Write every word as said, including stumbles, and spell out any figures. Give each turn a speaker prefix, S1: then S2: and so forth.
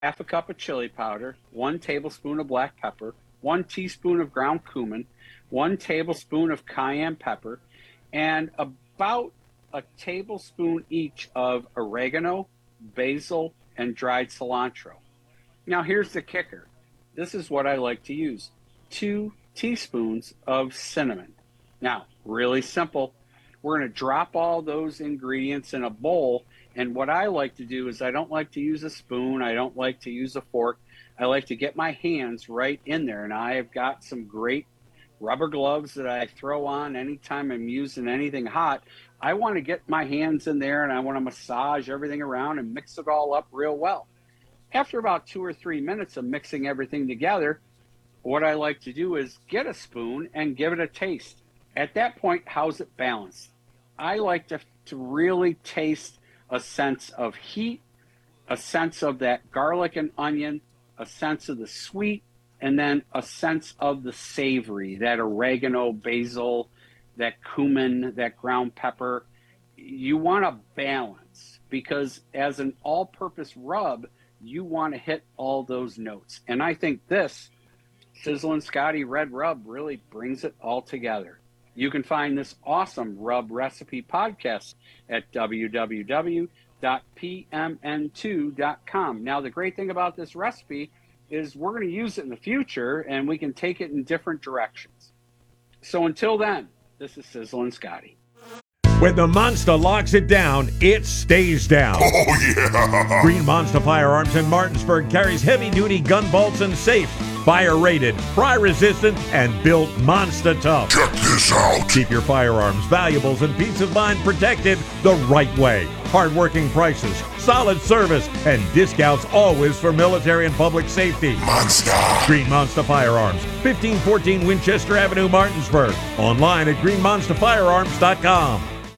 S1: half a cup of chili powder, one tablespoon of black pepper, one teaspoon of ground cumin, one tablespoon of cayenne pepper, and about a tablespoon each of oregano, basil, and dried cilantro. Now, here's the kicker. This is what I like to use. Two teaspoons of cinnamon. Now, really simple. We're going to drop all those ingredients in a bowl. And what I like to do is I don't like to use a spoon. I don't like to use a fork. I like to get my hands right in there. And I have got some great rubber gloves that I throw on anytime I'm using anything hot. I want to get my hands in there and I want to massage everything around and mix it all up real well. After about two or three minutes of mixing everything together, what I like to do is get a spoon and give it a taste. At that point, how's it balanced? I like to, to really taste a sense of heat, a sense of that garlic and onion, a sense of the sweet, and then a sense of the savory, that oregano, basil, that cumin, that ground pepper. You want a balance because as an all-purpose rub, you want to hit all those notes. And I think this Sizzlin' Scotty Red Rub really brings it all together. You can find this awesome rub recipe podcast at w w w dot p m n two dot com. Now, the great thing about this recipe is we're going to use it in the future and we can take it in different directions. So until then, this is Sizzlin' Scotty.
S2: When the Monster locks it down, it stays down.
S3: Oh, yeah!
S2: Green Monster Firearms in Martinsburg carries heavy-duty gun bolts and safe, fire-rated, fry-resistant, and built monster tough.
S3: Check this out.
S2: Keep your firearms, valuables, and peace of mind protected the right way. Hard-working prices, solid service, and discounts always for military and public safety.
S3: Monster.
S2: Green Monster Firearms, fifteen fourteen Winchester Avenue, Martinsburg. Online at green monster firearms dot com.